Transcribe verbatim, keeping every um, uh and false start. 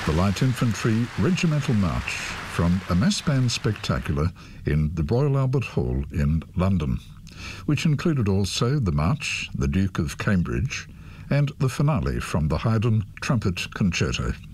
the Light Infantry Regimental March from a mass band spectacular in the Royal Albert Hall in London, which included also the march, the Duke of Cambridge, and the finale from the Haydn Trumpet Concerto.